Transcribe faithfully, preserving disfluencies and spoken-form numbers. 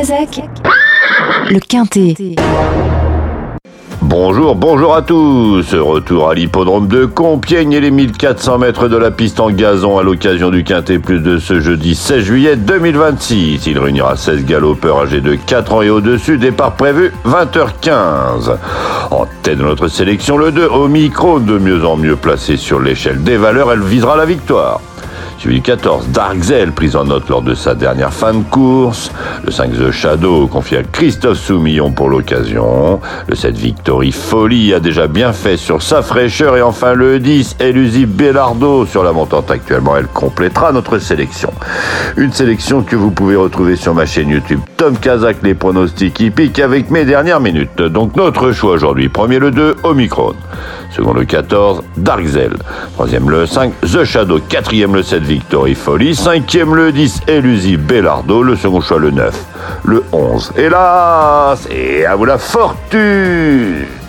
Cazec, le Quintet. Bonjour, bonjour à tous. Retour à l'hippodrome de Compiègne et les mille quatre cents mètres de la piste en gazon à l'occasion du Quintet Plus de ce jeudi seize juillet deux mille vingt-six. Il réunira seize galopeurs âgés de quatre ans et au-dessus. Départ prévu vingt heures quinze. En tête de notre sélection, le deux, Omicron, de mieux en mieux placé sur l'échelle des valeurs. Elle visera la victoire. Suivi du quatorze, Darkzel, prise en note lors de sa dernière fin de course. Le cinq, The Shadow, confié à Christophe Soumillon pour l'occasion. Le sept, Victory Folie, a déjà bien fait sur sa fraîcheur. Et enfin le dix, Elusive Bellardo, sur la montante actuellement. Elle complétera notre sélection. Une sélection que vous pouvez retrouver sur ma chaîne YouTube Tom Kazak, les pronostics hippiques avec mes dernières minutes. Donc notre choix aujourd'hui. Premier le deux, Omicron. Second le quatorze, Darkzel. Troisième le cinq, The Shadow. Quatrième le sept, Victory Folie. Cinquième le dix, Elusive Bellardo. Le second choix le neuf, le onze. Hélas, et à vous la fortune!